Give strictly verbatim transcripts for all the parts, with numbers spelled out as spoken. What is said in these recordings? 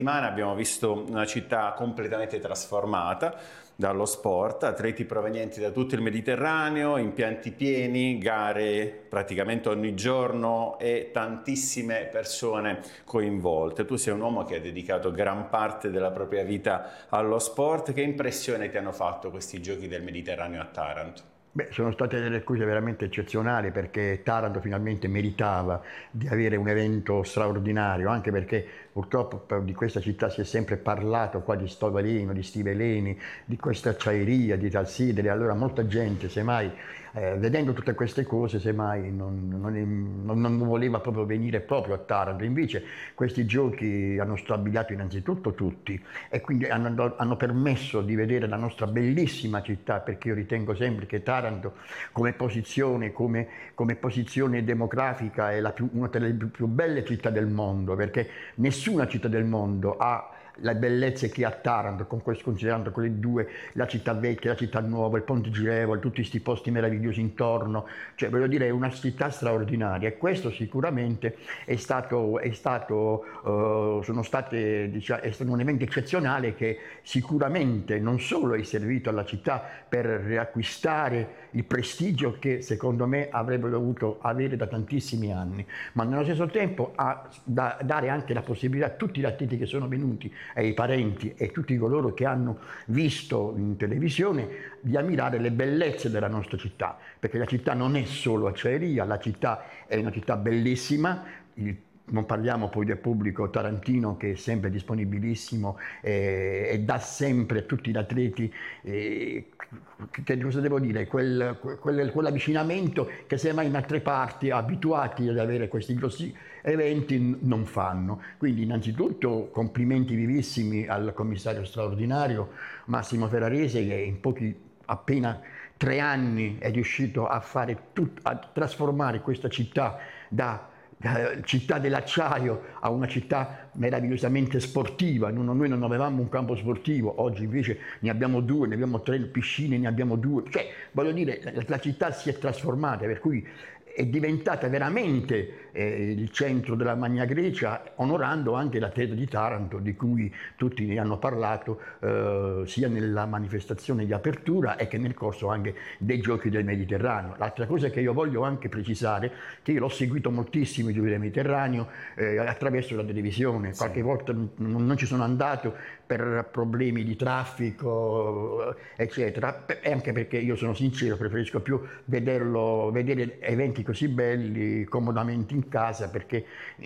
Abbiamo visto una città completamente trasformata dallo sport, atleti provenienti da tutto il Mediterraneo, impianti pieni, gare praticamente ogni giorno e tantissime persone coinvolte. Tu sei un uomo che ha dedicato gran parte della propria vita allo sport. Che impressione ti hanno fatto questi Giochi del Mediterraneo a Taranto? Beh, sono state delle cose veramente eccezionali, perché Taranto finalmente meritava di avere un evento straordinario, anche perché purtroppo di questa città si è sempre parlato qua di Stovalino, di Stiveleni, di questa acciaieria, di Talsidere. Allora molta gente, semmai, eh, vedendo tutte queste cose, semmai non, non, non, non voleva proprio venire proprio a Taranto. Invece questi giochi hanno stabilito innanzitutto tutti, e quindi hanno, hanno permesso di vedere la nostra bellissima città, perché io ritengo sempre che Taranto come posizione, come, come posizione demografica è la più, una delle più, più belle città del mondo, perché nessuna città del mondo ha le bellezze che ha Taranto, con questo, considerando quelle due, la città vecchia, la città nuova, il Ponte Girevole, tutti questi posti meravigliosi intorno. Cioè, voglio dire, è una città straordinaria, e questo sicuramente è stato, è stato uh, sono state, diciamo, è stato un evento eccezionale, che sicuramente non solo è servito alla città per riacquistare il prestigio che secondo me avrebbe dovuto avere da tantissimi anni, ma nello stesso tempo ha da dare anche la possibilità a tutti gli atleti che sono venuti, e i parenti e tutti coloro che hanno visto in televisione, di ammirare le bellezze della nostra città, perché la città non è solo acciaieria, la città è una città bellissima. Il Non parliamo poi del pubblico tarantino, che è sempre disponibilissimo eh, e dà sempre a tutti gli atleti, eh, che cosa devo dire, quel, quel, quell'avvicinamento che semmai in altre parti, abituati ad avere questi grossi eventi, non fanno. Quindi innanzitutto complimenti vivissimi al commissario straordinario Massimo Ferrarese, che in pochi, appena tre anni, è riuscito a, fare tut, a trasformare questa città da città dell'acciaio a una città meravigliosamente sportiva. Noi non avevamo un campo sportivo, oggi invece ne abbiamo due, ne abbiamo tre piscine, ne abbiamo due. Cioè, voglio dire, la città si è trasformata, per cui è diventata veramente eh, il centro della Magna Grecia, onorando anche l'atleta di Taranto, di cui tutti ne hanno parlato, eh, sia nella manifestazione di apertura e che nel corso anche dei Giochi del Mediterraneo. L'altra cosa che io voglio anche precisare, che io l'ho seguito moltissimo i Giochi del Mediterraneo eh, attraverso la televisione. Qualche sì. volta non, non ci sono andato per problemi di traffico, eccetera, e anche perché io sono sincero, preferisco più vederlo, vedere eventi così belli comodamente in casa, perché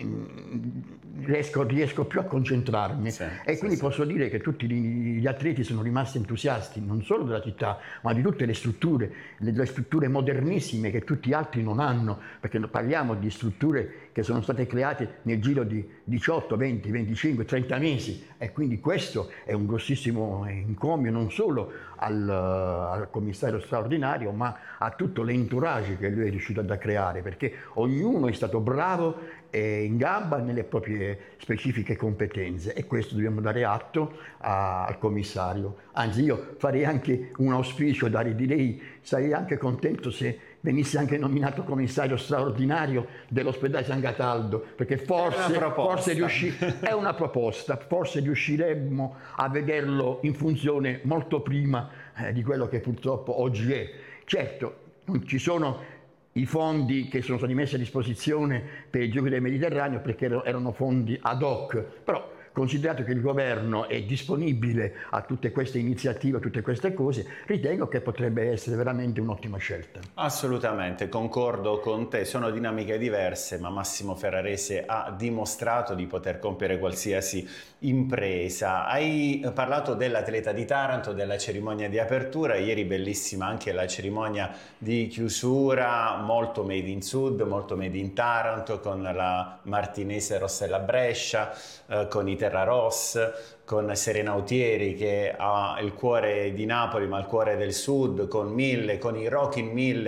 mh, riesco, riesco più a concentrarmi, sì, e sì, quindi sì. posso dire che tutti gli atleti sono rimasti entusiasti non solo della città, ma di tutte le strutture, le, le strutture modernissime che tutti gli altri non hanno, perché parliamo di strutture che sono state create nel giro di diciotto, venti, venticinque, trenta mesi, e quindi questo è un grossissimo encomio non solo al, al commissario straordinario, ma a tutto l'entourage che lui è riuscito a creare, perché ognuno è stato bravo e in gamba nelle proprie specifiche competenze, e questo dobbiamo dare atto a, al commissario. Anzi, io farei anche un auspicio, Dario, direi, sarei anche contento se venisse anche nominato commissario straordinario dell'ospedale San Cataldo, perché forse, è una forse riusci- è una proposta, forse riusciremmo a vederlo in funzione molto prima eh, di quello che purtroppo oggi è. Certo, non ci sono i fondi che sono stati messi a disposizione per i Giochi del Mediterraneo, perché erano fondi ad hoc, però considerato che il governo è disponibile a tutte queste iniziative, a tutte queste cose, ritengo che potrebbe essere veramente un'ottima scelta. Assolutamente, concordo con te, sono dinamiche diverse, ma Massimo Ferrarese ha dimostrato di poter compiere qualsiasi impresa. Hai parlato dell'atleta di Taranto, della cerimonia di apertura, ieri bellissima anche la cerimonia di chiusura, molto made in Sud, molto made in Taranto, con la martinese Rossella Brescia, eh, con i Terra Ross, con Serena Autieri che ha il cuore di Napoli ma il cuore del Sud, con Mille, con i Rockin Mille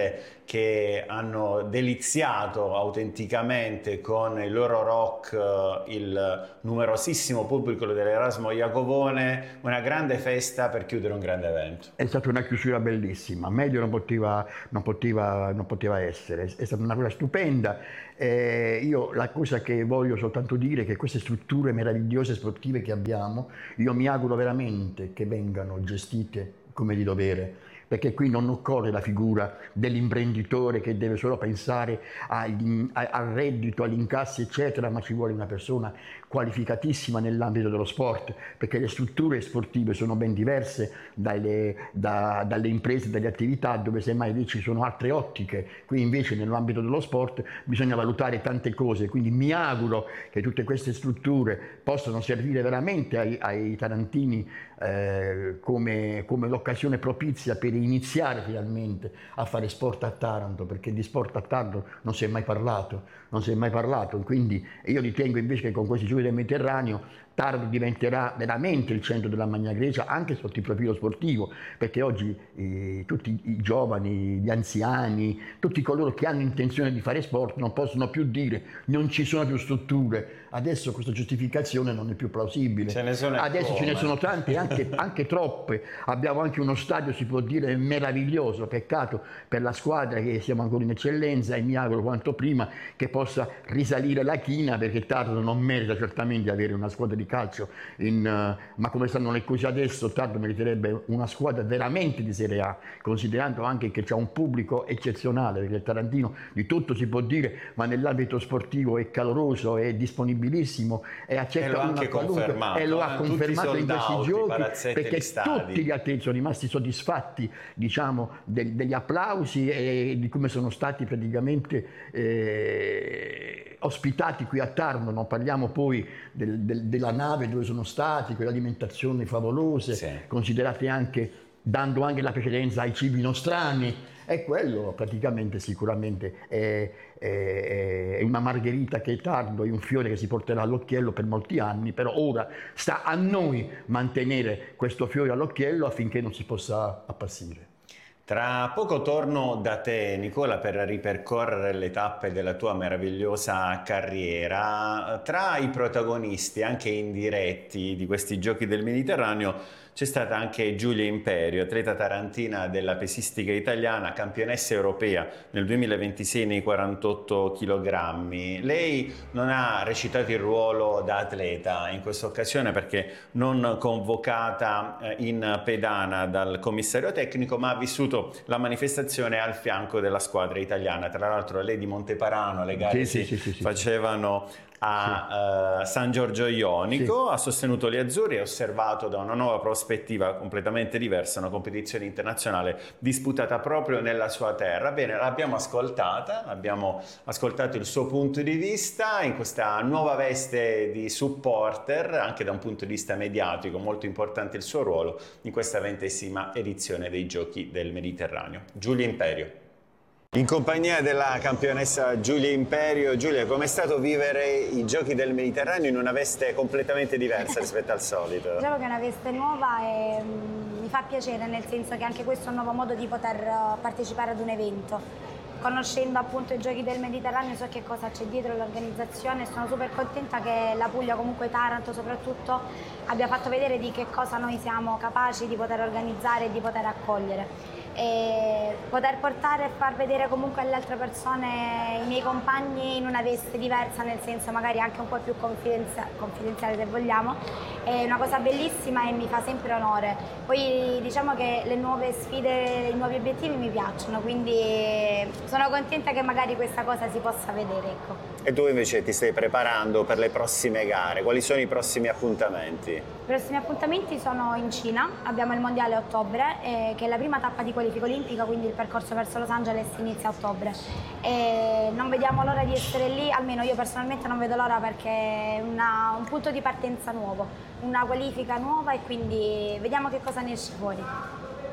che hanno deliziato autenticamente con il loro rock il numerosissimo pubblico dell'Erasmo Iacovone, una grande festa per chiudere un grande evento. È stata una chiusura bellissima, meglio non poteva, non poteva, non poteva essere, è stata una cosa stupenda. Eh, io la cosa che voglio soltanto dire è che queste strutture meravigliose sportive che abbiamo, io mi auguro veramente che vengano gestite come di dovere, perché qui non occorre la figura dell'imprenditore che deve solo pensare agli, al reddito, agli incassi eccetera, ma ci vuole una persona qualificatissima nell'ambito dello sport, perché le strutture sportive sono ben diverse dalle, da, dalle imprese, dalle attività dove semmai lì ci sono altre ottiche. Qui invece nell'ambito dello sport bisogna valutare tante cose, quindi mi auguro che tutte queste strutture possano servire veramente ai, ai tarantini eh, come, come l'occasione propizia per iniziare finalmente a fare sport a Taranto, perché di sport a Taranto non si è mai parlato, non si è mai parlato, quindi io ritengo invece che con questi giochi del Mediterraneo Taranto diventerà veramente il centro della Magna Grecia anche sotto il profilo sportivo, perché oggi eh, tutti i giovani, gli anziani, tutti coloro che hanno intenzione di fare sport non possono più dire non ci sono più strutture. Adesso questa giustificazione non è più plausibile. Ce ne sono Adesso come. ce ne sono tante, anche, anche troppe. Abbiamo anche uno stadio, si può dire, meraviglioso. Peccato per la squadra che siamo ancora in eccellenza e mi auguro quanto prima che possa risalire la china, perché Taranto non merita certamente di avere una squadra di calcio, in, uh, ma come stanno le cose adesso Taranto meriterebbe una squadra veramente di Serie A, considerando anche che c'è un pubblico eccezionale, perché il tarantino di tutto si può dire, ma nell'ambito sportivo è caloroso, è disponibilissimo e accetta una qualunque, e lo ha confermato in questi giochi, perché tutti gli atleti sono rimasti soddisfatti, diciamo, de, degli applausi e di come sono stati praticamente eh, ospitati qui a Taranto. Non parliamo poi del, del, della nave dove sono stati, con le alimentazioni favolose, sì, considerate anche, dando anche la precedenza ai cibi nostrani, e quello praticamente sicuramente è, è, è una margherita che è tardo, è un fiore che si porterà all'occhiello per molti anni, però ora sta a noi mantenere questo fiore all'occhiello affinché non si possa appassire. Tra poco torno da te, Nicola, per ripercorrere le tappe della tua meravigliosa carriera. Tra i protagonisti, anche indiretti, di questi Giochi del Mediterraneo c'è stata anche Giulia Imperio, atleta tarantina della pesistica italiana, campionessa europea nel duemilaventisei nei quarantotto chilogrammi. Lei non ha recitato il ruolo da atleta in questa occasione perché non convocata in pedana dal commissario tecnico, ma ha vissuto la manifestazione al fianco della squadra italiana. Tra l'altro lei di Monteparano, le gare sì, si sì, sì, sì, facevano a sì. uh, San Giorgio Ionico, sì. Ha sostenuto gli azzurri e osservato da una nuova prospettiva completamente diversa una competizione internazionale disputata proprio nella sua terra. Bene, l'abbiamo ascoltata, abbiamo ascoltato il suo punto di vista in questa nuova veste di supporter, anche da un punto di vista mediatico molto importante il suo ruolo in questa ventesima edizione dei Giochi del Mediterraneo. Giulia Imperio. In compagnia della campionessa Giulia Imperio. Giulia, com'è stato vivere i Giochi del Mediterraneo in una veste completamente diversa rispetto al solito? Diciamo che è una veste nuova e um, mi fa piacere, nel senso che anche questo è un nuovo modo di poter uh, partecipare ad un evento. Conoscendo appunto i Giochi del Mediterraneo so che cosa c'è dietro l'organizzazione e sono super contenta che la Puglia, comunque Taranto soprattutto, abbia fatto vedere di che cosa noi siamo capaci di poter organizzare e di poter accogliere. E poter portare e far vedere comunque alle altre persone, i miei compagni, in una veste diversa, nel senso magari anche un po' più confidenzia- confidenziale se vogliamo, è una cosa bellissima e mi fa sempre onore. Poi diciamo che le nuove sfide, i nuovi obiettivi mi piacciono, quindi sono contenta che magari questa cosa si possa vedere, ecco. E tu invece ti stai preparando per le prossime gare, quali sono i prossimi appuntamenti? I prossimi appuntamenti sono in Cina, abbiamo il mondiale a ottobre, eh, che è la prima tappa di qualifica olimpica, quindi il percorso verso Los Angeles inizia a ottobre. E non vediamo l'ora di essere lì, almeno io personalmente non vedo l'ora, perché è una, un punto di partenza nuovo, una qualifica nuova e quindi vediamo che cosa ne esce fuori.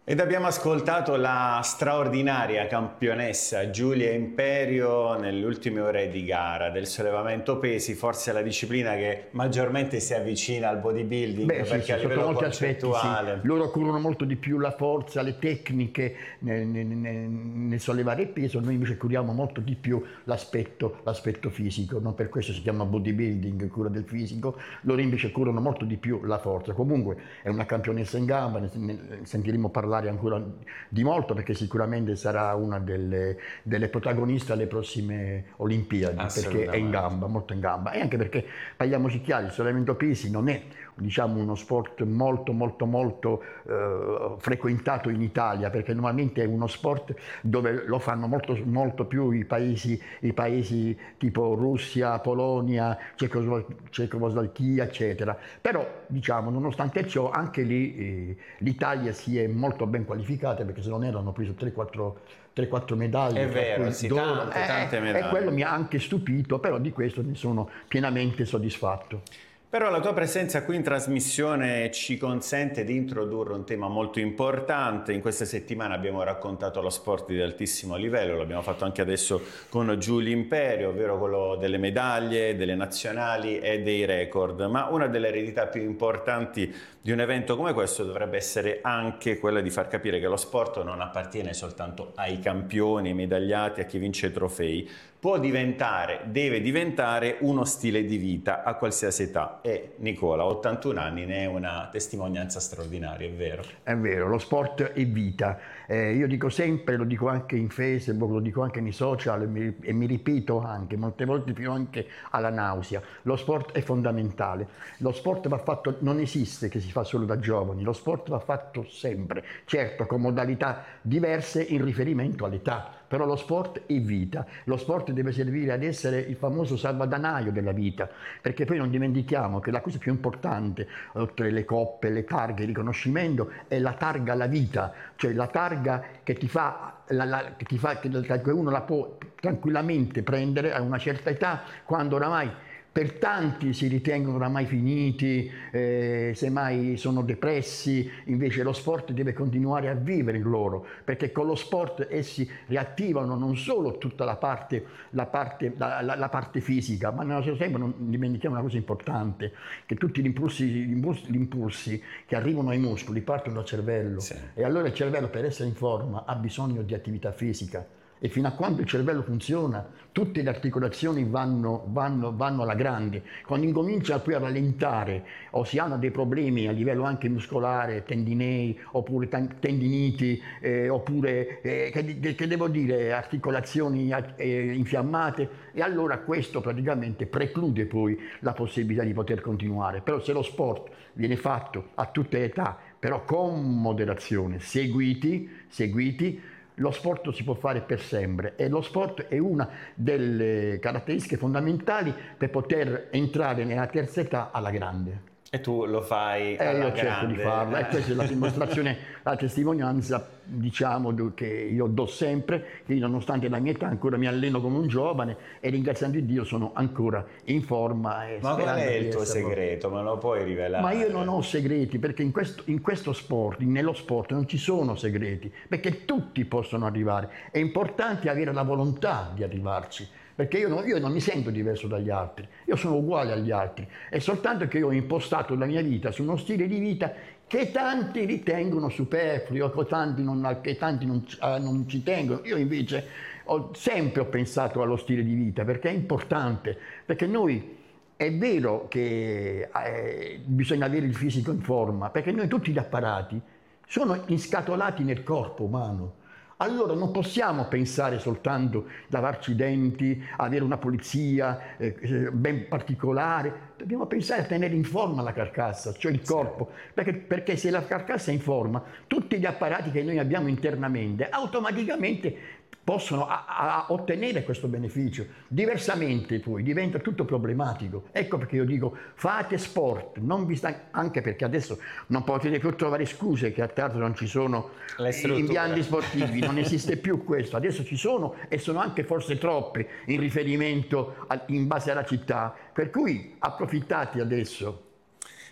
Ed abbiamo ascoltato la straordinaria campionessa Giulia Imperio nelle ultime ore di gara del sollevamento pesi, forse la disciplina che maggiormente si avvicina al bodybuilding. Beh, perché sì, a sì, livello sotto molti aspetti, concettuale sì. Loro curano molto di più la forza, le tecniche nel, nel, nel sollevare il peso, noi invece curiamo molto di più l'aspetto, l'aspetto fisico, no? Per questo si chiama bodybuilding, cura del fisico. Loro invece curano molto di più la forza. Comunque è una campionessa in gamba, ne, ne sentiremo parlare ancora di molto, perché sicuramente sarà una delle, delle protagoniste alle prossime Olimpiadi, perché è in gamba, molto in gamba, e anche perché, parliamoci chiari, il sollevamento pesi non è, diciamo, uno sport molto molto molto eh, frequentato in Italia, perché normalmente è uno sport dove lo fanno molto, molto più i paesi, i paesi tipo Russia, Polonia, Cecoslovacchia, eccetera. Però, diciamo, nonostante ciò, anche lì eh, l'Italia si è molto ben qualificate, perché se non erano hanno preso tre quattro medaglie. È vero, sì, tante, eh, tante medaglie. E quello mi ha anche stupito, però di questo ne sono pienamente soddisfatto. Però la tua presenza qui in trasmissione ci consente di introdurre un tema molto importante. In questa settimana abbiamo raccontato lo sport di altissimo livello, l'abbiamo fatto anche adesso con Giulia Imperio, ovvero quello delle medaglie, delle nazionali e dei record. Ma una delle eredità più importanti di un evento come questo dovrebbe essere anche quella di far capire che lo sport non appartiene soltanto ai campioni, ai medagliati, a chi vince i trofei. Può diventare, deve diventare uno stile di vita a qualsiasi età, e Nicola, ottantuno anni, ne è una testimonianza straordinaria, è vero? È vero, lo sport è vita. Eh, io dico sempre, lo dico anche in Facebook, lo dico anche nei social, e mi, e mi ripeto anche, molte volte più anche alla nausea, lo sport è fondamentale. Lo sport va fatto, non esiste che si fa solo da giovani, lo sport va fatto sempre, certo con modalità diverse in riferimento all'età. Però lo sport è vita, lo sport deve servire ad essere il famoso salvadanaio della vita, perché poi non dimentichiamo che la cosa più importante, oltre le coppe, le targhe, il riconoscimento, è la targa alla vita, cioè la targa che ti fa, la, la, che, ti fa che uno la può tranquillamente prendere a una certa età, quando oramai per tanti si ritengono oramai finiti, eh, semmai sono depressi. Invece lo sport deve continuare a vivere in loro, perché con lo sport essi riattivano non solo tutta la parte, la parte, la, la, la parte fisica, ma nello stesso tempo non dimentichiamo una cosa importante, che tutti gli impulsi, gli impulsi, gli impulsi che arrivano ai muscoli partono dal cervello, sì. E allora il cervello, per essere in forma, ha bisogno di attività fisica. E fino a quando il cervello funziona, tutte le articolazioni vanno, vanno, vanno alla grande. Quando incomincia poi a rallentare o si hanno dei problemi a livello anche muscolare, tendinei, oppure tendiniti, eh, oppure, eh, che, che devo dire, articolazioni eh, infiammate, e allora questo praticamente preclude poi la possibilità di poter continuare. Però se lo sport viene fatto a tutte le età, però con moderazione, seguiti, seguiti, lo sport si può fare per sempre, e lo sport è una delle caratteristiche fondamentali per poter entrare nella terza età alla grande. E tu lo fai alla grande. Eh, io cerco grande. di farlo, e questa è la dimostrazione, la testimonianza, diciamo, che io do sempre, che io, nonostante la mia età, ancora mi alleno come un giovane, e ringraziando Dio sono ancora in forma. E ma qual è il tuo segreto? Me lo puoi rivelare? Ma io non ho segreti, perché in questo, in questo sport, nello sport, non ci sono segreti, perché tutti possono arrivare. È importante avere la volontà di arrivarci, perché io non, io non mi sento diverso dagli altri, io sono uguale agli altri, è soltanto che io ho impostato la mia vita su uno stile di vita che tanti ritengono superfluo, che tanti non, che tanti non, uh, non ci tengono. Io invece ho sempre ho pensato allo stile di vita, perché è importante, perché noi, è vero che eh, bisogna avere il fisico in forma, perché noi tutti gli apparati sono inscatolati nel corpo umano. Allora non possiamo pensare soltanto lavarci i denti, avere una pulizia eh, ben particolare, dobbiamo pensare a tenere in forma la carcassa, cioè il corpo, perché, perché se la carcassa è in forma, tutti gli apparati che noi abbiamo internamente automaticamente possono a, a ottenere questo beneficio. Diversamente poi diventa tutto problematico. Ecco perché io dico: fate sport, non vi sta... anche perché adesso non potete più trovare scuse che a teatro non ci sono impianti sportivi, non esiste più questo. Adesso ci sono, e sono anche forse troppe in riferimento a, in base alla città, per cui approfittate adesso.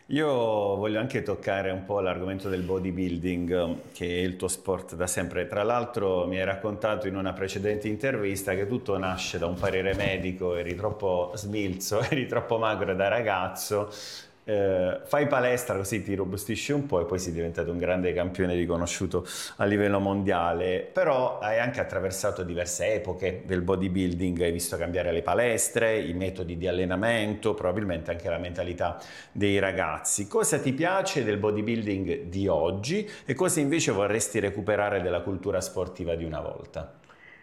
Io voglio anche toccare un po' l'argomento del bodybuilding, che è il tuo sport da sempre. Tra l'altro mi hai raccontato in una precedente intervista che tutto nasce da un parere medico, eri troppo smilzo, eri troppo magro da ragazzo. Eh, fai palestra così ti robustisci un po' e poi sei diventato un grande campione riconosciuto a livello mondiale, però hai anche attraversato diverse epoche del bodybuilding, hai visto cambiare le palestre, i metodi di allenamento, probabilmente anche la mentalità dei ragazzi. Cosa ti piace del bodybuilding di oggi e cosa invece vorresti recuperare della cultura sportiva di una volta?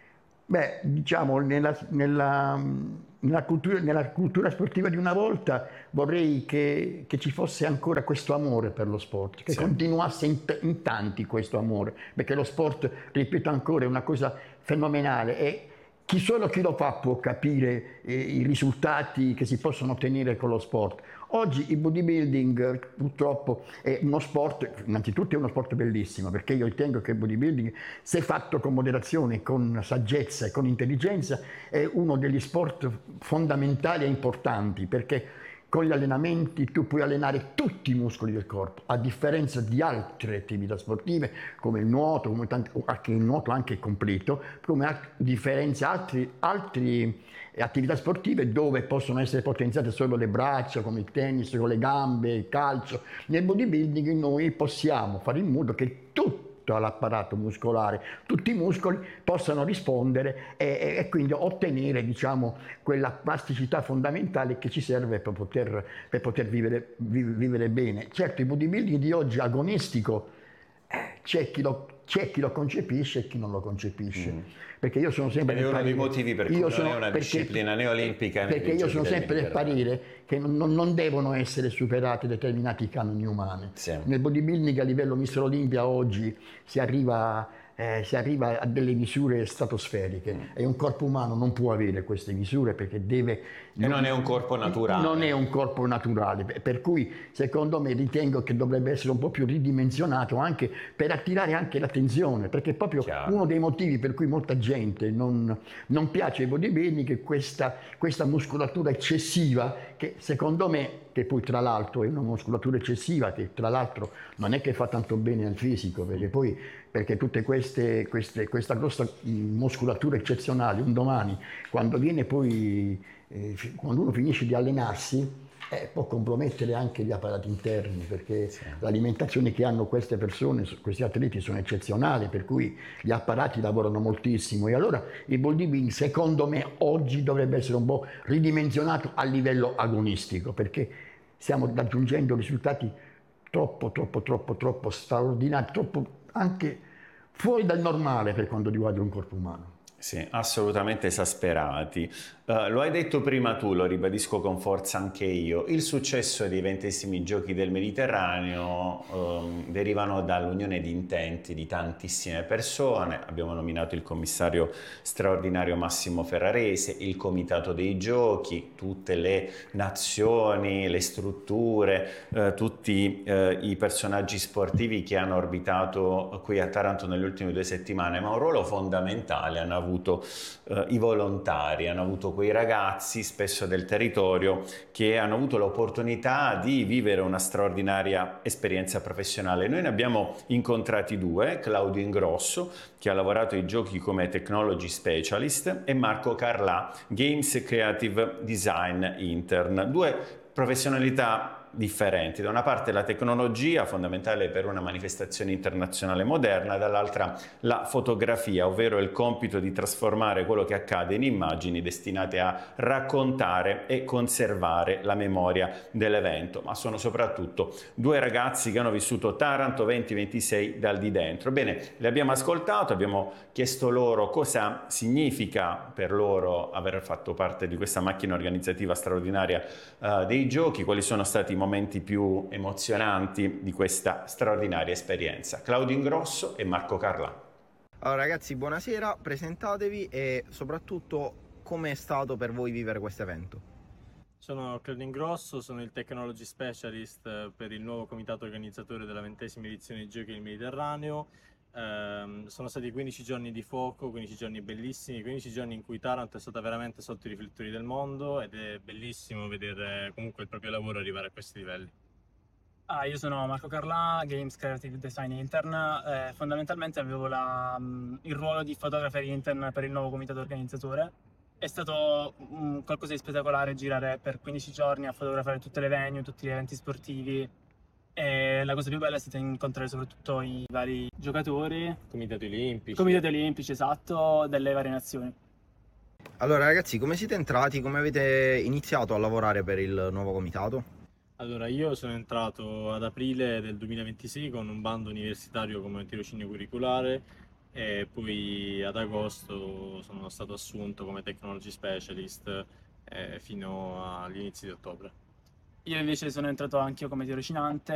Beh, diciamo, nella, nella, nella cultura, nella cultura sportiva di una volta vorrei che, che ci fosse ancora questo amore per lo sport, che Sì. continuasse in, in tanti questo amore, perché lo sport, ripeto ancora, è una cosa fenomenale e chi solo chi lo fa può capire eh, i risultati che si possono ottenere con lo sport. Oggi il bodybuilding purtroppo è uno sport, innanzitutto è uno sport bellissimo, perché io ritengo che il bodybuilding, se fatto con moderazione, con saggezza e con intelligenza, è uno degli sport fondamentali e importanti, perché con gli allenamenti tu puoi allenare tutti i muscoli del corpo, a differenza di altre attività sportive come il nuoto, come tanti, anche il nuoto anche completo, come a differenza altri, altri attività sportive dove possono essere potenziate solo le braccia, come il tennis, con le gambe, il calcio. Nel bodybuilding noi possiamo fare in modo che tutto l'apparato muscolare, tutti i muscoli possano rispondere e, e quindi ottenere, diciamo, quella plasticità fondamentale che ci serve per poter, per poter vivere, vivere bene. Certo, il bodybuilding di oggi agonistico eh, c'è chi lo c'è chi lo concepisce e chi non lo concepisce. Mm. Perché io sono sempre Ed è uno dei motivi per cui non sono, è una perché, disciplina né olimpica né perché io sono sempre del parere che non, non devono essere superati determinati canoni umani. Sì. Nel bodybuilding a livello Mister Olimpia oggi si arriva, eh, si arriva a delle misure stratosferiche mm. e un corpo umano non può avere queste misure perché deve... E non, non è un corpo naturale. Non è un corpo naturale, per cui secondo me ritengo che dovrebbe essere un po' più ridimensionato anche per attirare anche l'attenzione, perché è proprio Chiaro. Uno dei motivi per cui molta gente non, non piace ai bodybuilding è questa, questa muscolatura eccessiva che secondo me, che poi tra l'altro è una muscolatura eccessiva che tra l'altro non è che fa tanto bene al fisico, perché poi perché tutte queste, queste questa grossa muscolatura eccezionale un domani quando viene poi eh, quando uno finisce di allenarsi eh, può compromettere anche gli apparati interni, perché sì. L'alimentazione che hanno queste persone, questi atleti sono eccezionali, per cui gli apparati lavorano moltissimo e allora il bodybuilding secondo me oggi dovrebbe essere un po' ridimensionato a livello agonistico, perché stiamo raggiungendo risultati troppo troppo troppo troppo straordinari, troppo anche fuori dal normale per quanto riguarda un corpo umano. Sì, assolutamente esasperati. Uh, lo hai detto prima tu, lo ribadisco con forza anche io, il successo dei ventesimi giochi del Mediterraneo um, derivano dall'unione di intenti di tantissime persone. Abbiamo nominato il commissario straordinario Massimo Ferrarese, il comitato dei giochi, tutte le nazioni, le strutture, uh, tutti uh, i personaggi sportivi che hanno orbitato qui a Taranto nelle ultime due settimane, ma un ruolo fondamentale hanno avuto uh, i volontari, hanno avuto quei ragazzi spesso del territorio che hanno avuto l'opportunità di vivere una straordinaria esperienza professionale. Noi ne abbiamo incontrati due, Claudio Ingrosso, che ha lavorato ai giochi come Technology Specialist, e Marco Carlà, Games Creative Design Intern. Due professionalità differenti, da una parte la tecnologia fondamentale per una manifestazione internazionale moderna, dall'altra la fotografia, ovvero il compito di trasformare quello che accade in immagini destinate a raccontare e conservare la memoria dell'evento. Ma sono soprattutto due ragazzi che hanno vissuto Taranto venti ventisei dal di dentro. Bene, li abbiamo ascoltato, abbiamo chiesto loro cosa significa per loro aver fatto parte di questa macchina organizzativa straordinaria uh, dei giochi, quali sono stati i momenti più emozionanti di questa straordinaria esperienza. Claudio Ingrosso e Marco Carlà. Allora ragazzi, buonasera, presentatevi e soprattutto come è stato per voi vivere questo evento. Sono Claudio Ingrosso, sono il Technology Specialist per il nuovo comitato organizzatore della ventesima edizione dei Giochi del Mediterraneo. Eh, sono stati quindici giorni di fuoco, quindici giorni bellissimi, quindici giorni in cui Taranto è stata veramente sotto i riflettori del mondo ed è bellissimo vedere comunque il proprio lavoro arrivare a questi livelli. Ah, io sono Marco Carlà, Games Creative Design Intern. Eh, fondamentalmente avevo la, mh, il ruolo di photographer intern per il nuovo comitato organizzatore. È stato mh, qualcosa di spettacolare girare per quindici giorni a fotografare tutte le venue, tutti gli eventi sportivi. E la cosa più bella è stata incontrare soprattutto i vari giocatori, Comitati olimpici. comitati olimpici, esatto, delle varie nazioni. Allora ragazzi, come siete entrati? Come avete iniziato a lavorare per il nuovo comitato? Allora, io sono entrato ad aprile del duemilaventisei con un bando universitario come tirocinio curriculare e poi ad agosto sono stato assunto come technology specialist eh, fino agli inizi di ottobre. Io invece sono entrato anch'io come tirocinante